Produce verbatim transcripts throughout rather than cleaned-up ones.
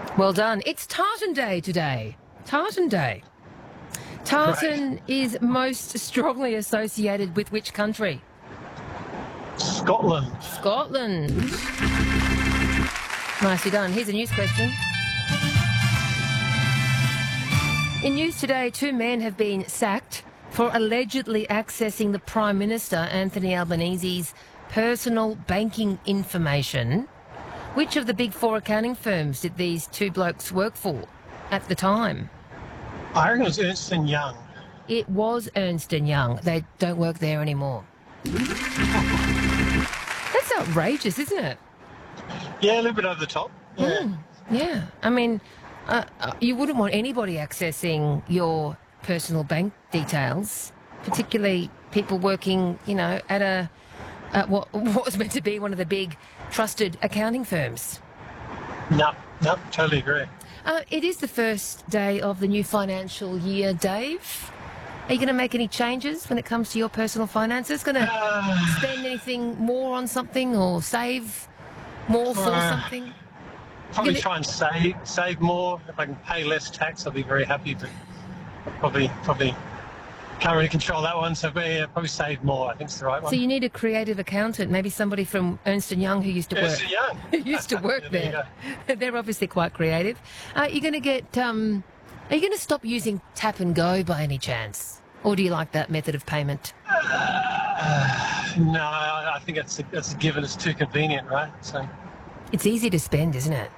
Well done. It's Tartan Day today. Tartan Day. Tartan Right. is most strongly associated with which country? Scotland. Scotland. Nicely done. Here's a news question. In news today, two men have been sacked for allegedly accessing the Prime Minister, Anthony Albanese's personal banking information. Which of the big four accounting firms did these two blokes work for at the time? I reckon it was Ernst and Young. It was Ernst and Young. They don't work there anymore. That's outrageous, isn't it? Yeah, a little bit over the top. Yeah. Mm, yeah. I mean, uh, uh, you wouldn't want anybody accessing your personal bank details, particularly people working, you know, at a at what, what was meant to be one of the big trusted accounting firms. No, no, totally agree. Uh, it is the first day of the new financial year, Dave. Are you going to make any changes when it comes to your personal finances? Going to Uh, spend anything more on something or save more for Uh, something? probably gonna- try and save save more. If I can pay less tax, I'll be very happy. But probably probably can't really control that one. So yeah, probably save more. I think it's the right one. So you need a creative accountant, maybe somebody from Ernst and Young who used to work. Ernst and Young. who used to work Yeah, there you there. They're obviously quite creative. Uh, you're going to get. Um, are you going to stop using tap and go by any chance, or do you like that method of payment? No, I I think that's a, that's a given. It's too convenient, right? So It's easy to spend, isn't it?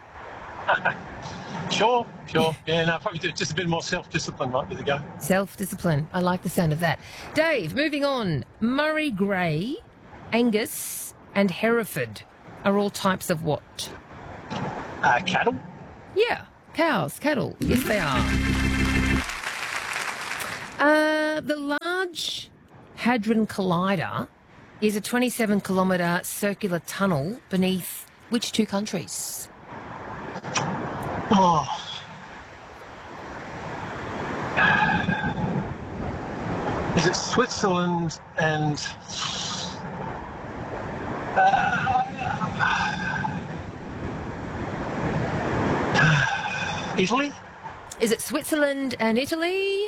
sure, sure. Yeah, no, probably do- just a bit more self-discipline might be the go. Self-discipline. I like the sound of that. Dave, moving on. Murray Grey, Angus, and Hereford are all types of what? Uh, cattle. Yeah, cows, cattle. Yes, they are. Uh, the Large Hadron Collider is a twenty-seven kilometre circular tunnel beneath which two countries? Oh. Is it Switzerland and uh, Italy? Is it Switzerland and Italy?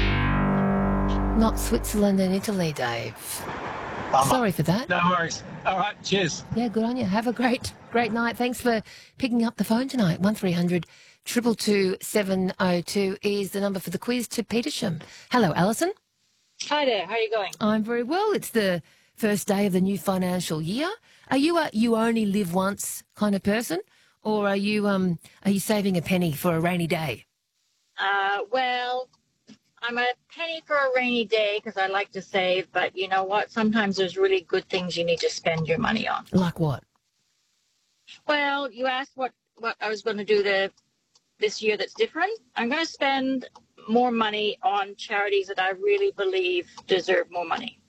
Not Switzerland and Italy, Dave. Bummer. Sorry for that. No worries. All right, cheers. Yeah, good on you. Have a great, great night. Thanks for picking up the phone tonight. one three hundred two two two seven oh two is the number for the quiz to Petersham. Hello, Alison. Hi there, how are you going? I'm very well. It's the first day of the new financial year. Are you a you only live once kind of person, or are you um are you saving a penny for a rainy day? Uh, well, I'm a penny for a rainy day because I like to save, but you know what? Sometimes there's really good things you need to spend your money on. Like what? Well, you asked what, what I was going to do the, this year that's different. I'm going to spend more money on charities that I really believe deserve more money.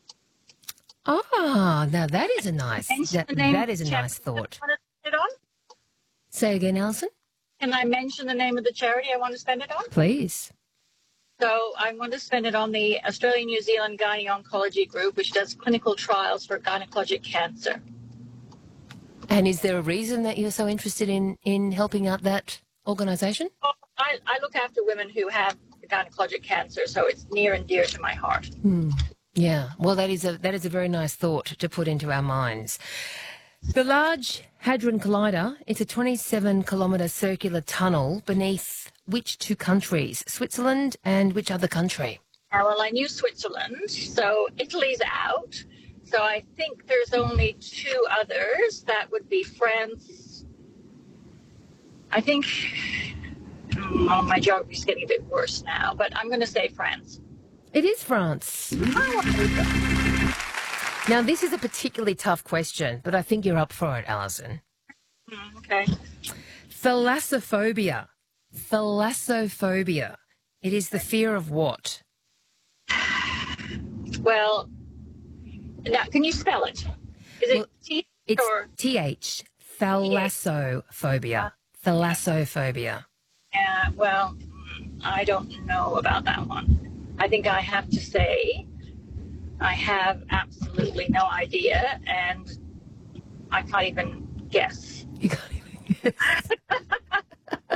Ah, now that is a nice Mention that, the name that of is a the nice charity thought. I want to spend it on? Say again, Alison, Can I mention the name of the charity I want to spend it on? please. So I want to spend it on the Australian New Zealand Gynae Oncology Group, which does clinical trials for gynecologic cancer. And is there a reason that you're so interested in in helping out that organisation? Well, I, I look after women who have gynecologic cancer, so it's near and dear to my heart. Yeah, well, that is a that is a very nice thought to put into our minds. The Large Hadron Collider, it's a twenty-seven kilometre circular tunnel beneath which two countries? Switzerland and which other country? Uh, well, I knew Switzerland, so Italy's out. So I think there's only two others. That would be France. I think, oh, my geography's getting a bit worse now, but I'm going to say France. It is France. Now, this is a particularly tough question, but I think you're up for it, Alison. Mm, okay. Thalassophobia. Thalassophobia. It is the fear of what? Well, now, can you spell it? Is it Well, T It's or? T H. Thalassophobia. Thalassophobia. Uh, well, I don't know about that one. I think I have to say I have absolutely no idea, and I can't even guess. You can't even guess.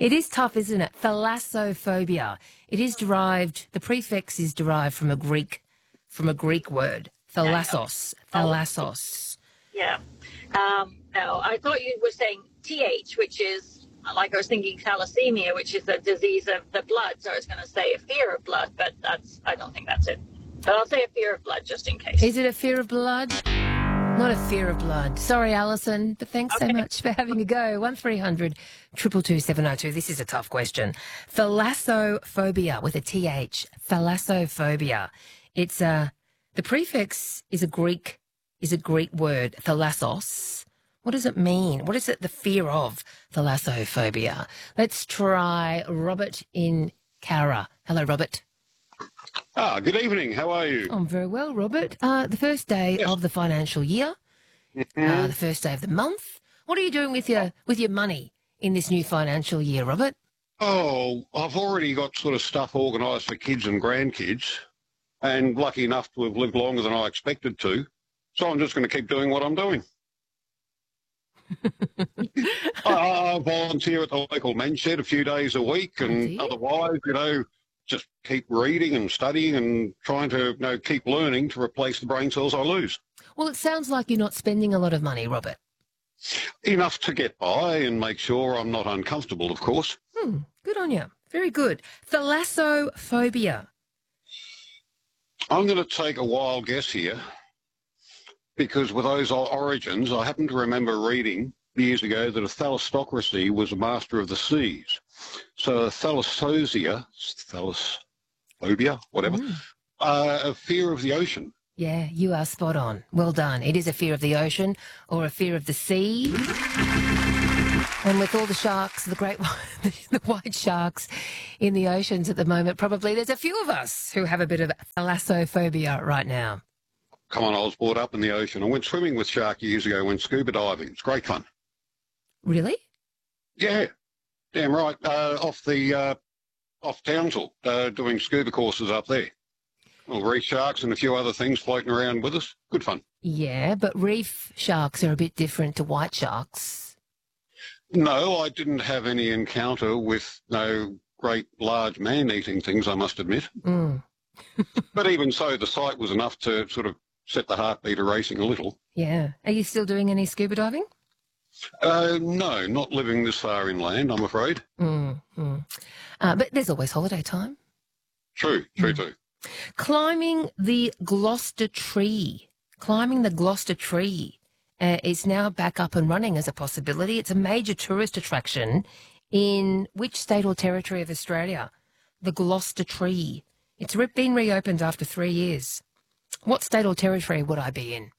It is tough, isn't it? Thalassophobia. It is derived, the prefix is derived from a Greek, from a Greek word, thalassos, thalassos. Yeah. Um, no, I thought you were saying T H, which is, like I was thinking thalassemia, which is a disease of the blood. So I was going to say a fear of blood, but that's, I don't think that's it. But I'll say a fear of blood just in case. Is it a fear of blood? Not a fear of blood. Sorry, Alison, but thanks Okay. so much for having a go. one three hundred, two two two, seven oh two. This is a tough question. Thalassophobia with a T H. Thalassophobia. It's a, the prefix is a Greek, is a Greek word, thalassos. What does it mean? What is it, the fear of thalassophobia? Let's try Robert in Cowra. Hello, Robert. Ah, good evening. How are you? I'm very well, Robert. Uh, the first day Yes. of the financial year, uh, the first day of the month. What are you doing with your with your money in this new financial year, Robert? Oh, I've already got sort of stuff organised for kids and grandkids, and lucky enough to have lived longer than I expected to. So I'm just going to keep doing what I'm doing. I, I volunteer at the local men's shed a few days a week, Oh, and dear. otherwise, you know, just keep reading and studying and trying to, you know, keep learning to replace the brain cells I lose. Well, it sounds like you're not spending a lot of money, Robert. Enough to get by and make sure I'm not uncomfortable, of course. Hmm, good on you. Very good. Thalassophobia. I'm going to take a wild guess here, because with those o- origins, I happen to remember reading years ago that a thalassocracy was a master of the seas. So a thalassosia, thalassophobia, whatever, Mm. uh, a fear of the ocean. Yeah, you are spot on. Well done. It is a fear of the ocean or a fear of the sea. And with all the sharks, the great the white sharks in the oceans at the moment, probably there's a few of us who have a bit of thalassophobia right now. Come on, I was brought up in the ocean. I went swimming with Shark years ago, went scuba diving. It's great fun. Really? Yeah, damn right. Uh, off the, uh, off Townsville, uh, doing scuba courses up there. Well, reef sharks and a few other things floating around with us. Good fun. Yeah, but reef sharks are a bit different to white sharks. No, I didn't have any encounter with no great large man-eating things, I must admit. Mm. But even so, the sight was enough to sort of set the heartbeat racing a little. Yeah. Are you still doing any scuba diving? Uh, no, not living this far inland, I'm afraid. Mm, mm. Uh, but there's always holiday time. True, true too. Climbing the Gloucester Tree. Climbing the Gloucester Tree uh, is now back up and running as a possibility. It's a major tourist attraction in which state or territory of Australia? The Gloucester Tree. It's re- been reopened after three years. What state or territory would I be in?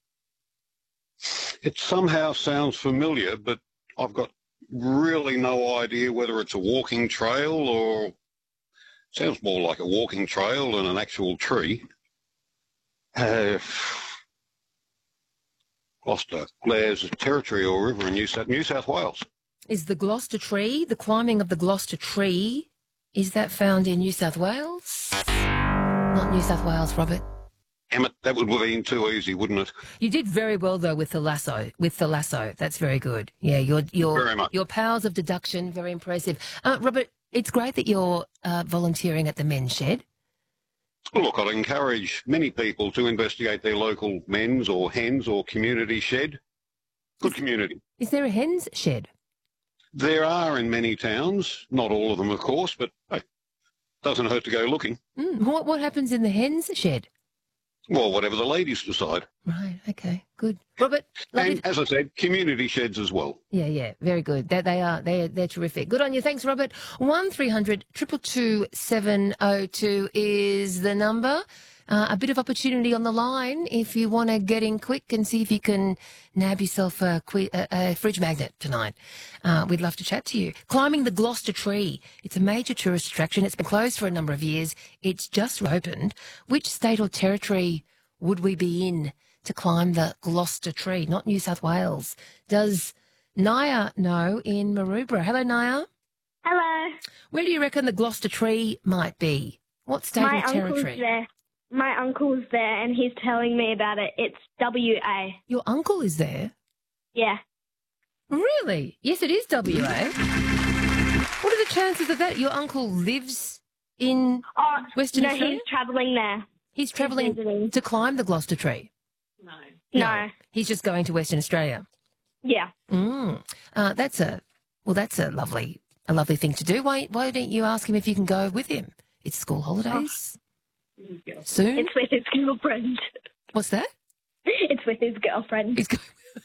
It somehow sounds familiar, but I've got really no idea whether it's a walking trail or sounds more like a walking trail than an actual tree. Uh, Gloucester, Glares territory or river in New South, New South Wales. Is the Gloucester Tree, the climbing of the Gloucester Tree, is that found in New South Wales? Not New South Wales, Robert. Damn it, that would have been too easy, wouldn't it? You did very well though with the lasso. With the lasso, that's very good. Yeah, your your Very much. your powers of deduction, very impressive. Uh, Robert, it's great that you're uh, volunteering at the men's shed. Look, I'd encourage many people to investigate their local men's or hens or community shed. Good community. Is there a hens shed? There are in many towns, not all of them, of course, but hey, doesn't hurt to go looking. Mm, what what happens in the hens shed? Well, whatever the ladies decide. Right. Okay. Good. Robert. Lovely. And as I said, community sheds as well. Yeah, yeah, very good. That they are, they they're terrific. Good on you. Thanks, Robert. One three hundred two two two seven oh two is the number. Uh, a bit of opportunity on the line if you want to get in quick and see if you can nab yourself a, qui- a, a fridge magnet tonight. Uh, we'd love to chat to you. Climbing the Gloucester Tree. It's a major tourist attraction. It's been closed for a number of years. It's just opened. Which state or territory would we be in to climb the Gloucester Tree? Not New South Wales. Does Naya know in Maroubra? Hello, Naya. Hello. Where do you reckon the Gloucester Tree might be? What state My or uncle's territory? there. My uncle's there and he's telling me about it. It's W A. Your uncle is there? Yeah. Really? Yes, it is W A. are the chances of that? Your uncle lives in Oh, Western no, Australia? he's travelling there. He's travelling visiting. to climb the Gloucester tree. No. No. He's just going to Western Australia. Yeah. Mm. Uh, that's a well. That's a lovely, a lovely thing to do. Why? Why don't you ask him if you can go with him? It's school holidays soon. It's with his girlfriend. What's that? It's with his girlfriend. He's going.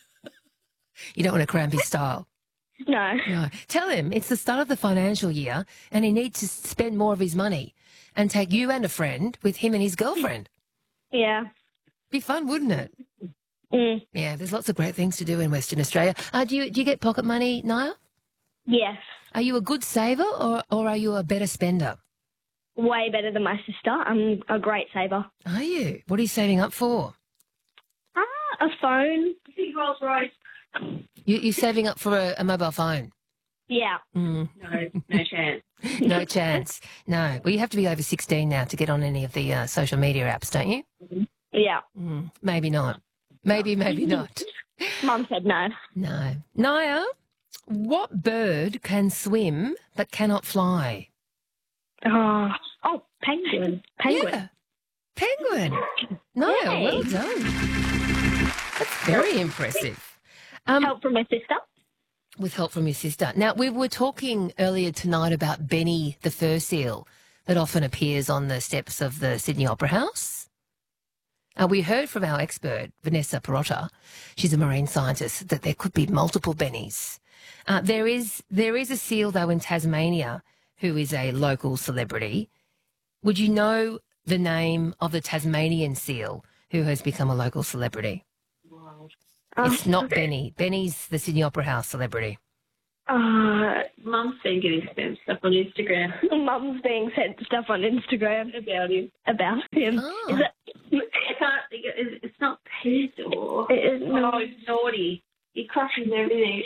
You don't want to cramp his style. No. No. Tell him it's the start of the financial year, and he needs to spend more of his money, and take you and a friend with him and his girlfriend. Yeah. Be fun, wouldn't it? Mm. Yeah. There's lots of great things to do in Western Australia. Uh, do you do you get pocket money, Naya? Yes. Are you a good saver or or are you a better spender? Way better than my sister. I'm a great saver. Are you? What are you saving up for? Ah, a phone. Big Rolls Royce. You, you're saving up for a, a mobile phone? Yeah. Mm, No, no chance. no chance. No. Well, you have to be over sixteen now to get on any of the uh, social media apps, don't you? Yeah. Mm, maybe not. Maybe, maybe not. Mum said no. No. Naya, what bird can swim but cannot fly? Oh, oh penguin. Penguin. Yeah. Penguin. Naya, Yay. well done. That's very impressive. Um, Help from my sister. With help from your sister. Now, we were talking earlier tonight about Benny the fur seal that often appears on the steps of the Sydney Opera House. Uh, we heard from our expert, Vanessa Perotta, she's a marine scientist, that there could be multiple Bennies. Uh, there is there is a seal, though, in Tasmania who is a local celebrity. Would you know the name of the Tasmanian seal who has become a local celebrity? Oh, It's not Benny. Benny's the Sydney Opera House celebrity. Uh, Mum's been getting sent stuff on Instagram Mum's being sent stuff on Instagram about him. about him. Oh. Is it? I can't think of it. It's not Pete or... It is No, not. it's naughty. He crushes everything.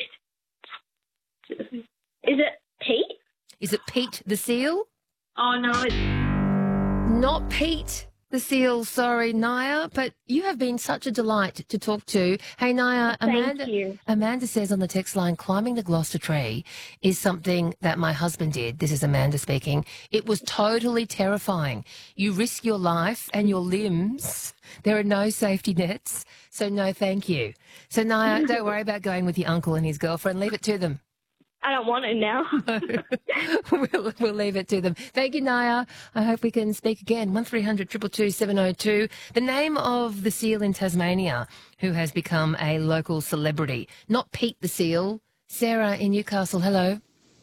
Is it Pete? Is it Pete the seal? Oh, no, it's... Not Pete the seal, sorry, Naya, but you have been such a delight to talk to. Hey, Naya, Thank Amanda, you. Amanda says on the text line, climbing the Gloucester tree is something that my husband did. This is Amanda speaking. It was totally terrifying. You risk your life and your limbs. There are no safety nets, so no thank you. So, Naya, don't worry about going with your uncle and his girlfriend. Leave it to them. I don't want it now. we'll, we'll leave it to them. Thank you, Naya. I hope we can speak again. one three hundred two two two seven oh two. The name of the seal in Tasmania who has become a local celebrity. Not Pete the seal. Sarah in Newcastle, hello.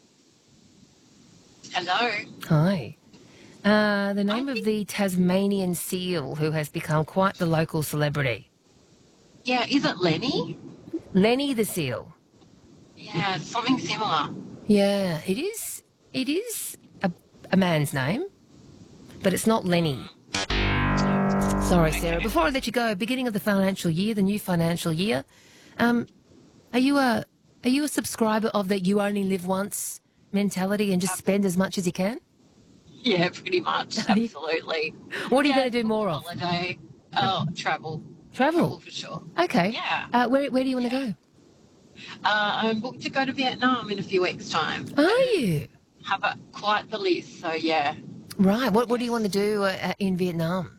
Hello. Hi. Uh, the name of the Tasmanian seal who has become quite the local celebrity. Yeah, is it Lenny? Lenny the seal. Yeah, something similar. Yeah, it is. It is a, a man's name, but it's not Lenny. Sorry, Sarah. Before I let you go, beginning of the financial year, the new financial year, um, are you a are you a subscriber of the "you only live once" mentality and just spend as much as you can? Yeah, pretty much. Absolutely. What are you Yeah, going to do more of? Holiday. Oh, travel. Travel. Travel for sure. Okay. Yeah. Uh, where where do you want to go? Uh, I'm booked to go to Vietnam in a few weeks' time. Are you? Have a, quite the list, so yeah. Right. What what do you want to do uh, in Vietnam?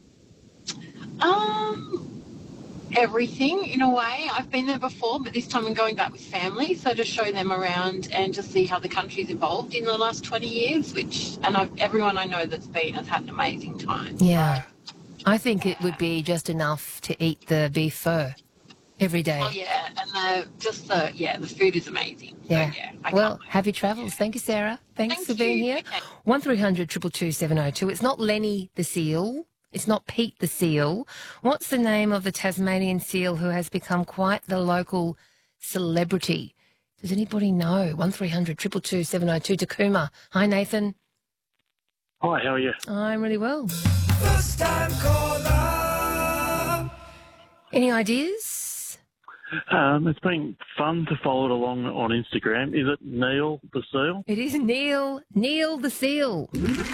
Um, everything in a way. I've been there before, but this time I'm going back with family, so to show them around and to see how the country's evolved in the last twenty years. Which, and I've, everyone I know that's been has had an amazing time. Yeah. I think it would be just enough to eat the beef pho every day. Oh yeah, and the just the yeah, the food is amazing. So, Yeah. yeah. I Well, can't wait. happy travels. Thank you, Sarah. Thanks Thank for being you. here. Okay. One three hundred two two two seven oh two. It's not Lenny the seal. It's not Pete the seal. What's the name of the Tasmanian seal who has become quite the local celebrity? Does anybody know? One three hundred two two two seven oh two. Takuma. Hi, Nathan. Hi, how are you? I'm really well. First time caller. Any ideas? Um, it's been fun to follow it along on Instagram. Is it Neil the Seal? It is Neil. Neil the seal.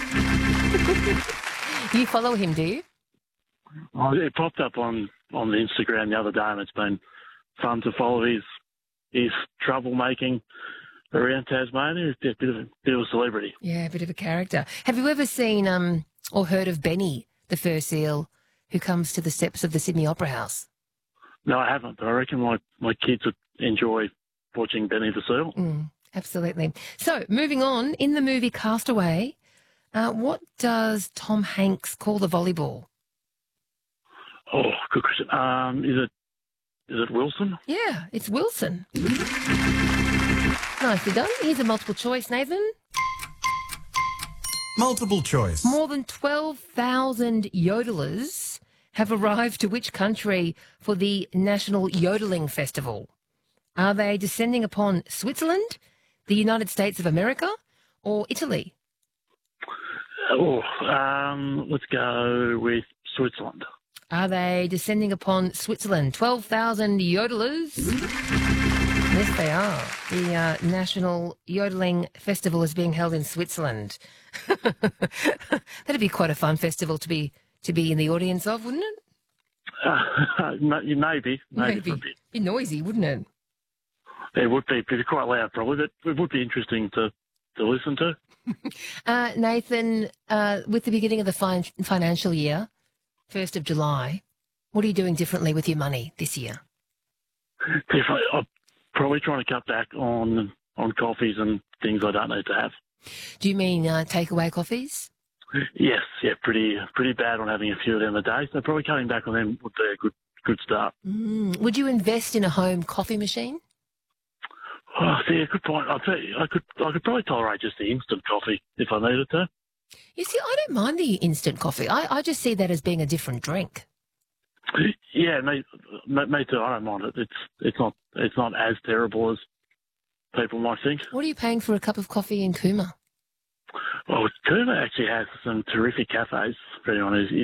You follow him, do you? Oh, it popped up on, on the Instagram the other day, and it's been fun to follow his his troublemaking around Tasmania. He's a bit of a, bit of a celebrity. Yeah, a bit of a character. Have you ever seen um, or heard of Benny, the fur seal, who comes to the steps of the Sydney Opera House? No, I haven't, but I reckon my, my kids would enjoy watching Benny the Seal. Mm, absolutely. So, moving on, in the movie Castaway, uh, what does Tom Hanks call the volleyball? Oh, good question. Um, is it is it Wilson? Yeah, it's Wilson. Nicely done. Here's a multiple choice, Nathan. Multiple choice. More than twelve thousand yodelers have arrived to which country for the National Yodeling Festival? Are they descending upon Switzerland, the United States of America, or Italy? Oh, um, let's go with Switzerland. Are they descending upon Switzerland? twelve thousand yodelers? Yes, they are. The uh, National Yodeling Festival is being held in Switzerland. That'd be quite a fun festival to be to be in the audience of, wouldn't it? Uh, maybe, maybe. Maybe. For a bit. Be noisy, wouldn't it? It would be pretty quite loud, probably, but it would be interesting to, to listen to. Uh, Nathan, uh, with the beginning of the fin- financial year, first of July, what are you doing differently with your money this year? Definitely, I'm probably trying to cut back on on coffees and things I don't need to have. Do you mean uh, takeaway coffees? Yes, yeah, pretty pretty bad on having a few of them a day. So probably cutting back on them would be a good good start. Mm. Would you invest in a home coffee machine? Oh, see, a good point. I'll tell you, I could I could probably tolerate just the instant coffee if I needed to. You see, I don't mind the instant coffee. I, I just see that as being a different drink. Yeah, me, me, me too. I don't mind it. It's it's not it's not as terrible as people might think. What are you paying for a cup of coffee in Cooma? Well, Cooma actually has some terrific cafes for anyone who's